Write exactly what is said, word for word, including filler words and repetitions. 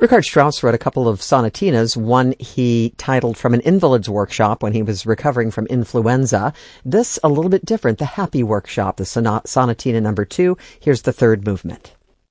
Richard Strauss wrote a couple of sonatinas. One he titled From an Invalid's Workshop when he was recovering from influenza. This a little bit different, the Happy Workshop, the sonat- sonatina number two. Here's the third movement.